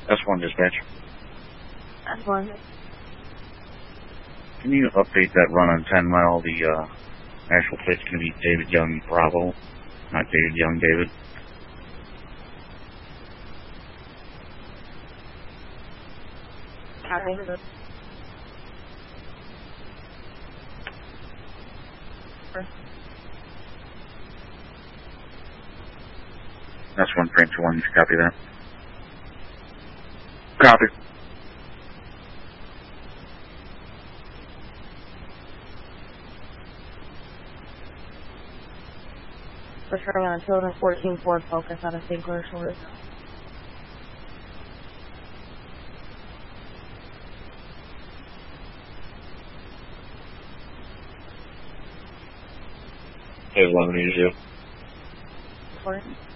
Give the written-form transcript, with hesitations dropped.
That's one dispatch. That's one. Can you update that run on 10 Mile? The actual plate's going to be David Young Bravo, not David Young David. That's one frame to one. Copy that. Copy. Returning on a 2014 Ford Focus out of St. Clair Shores. Hey, 11 use you. Important.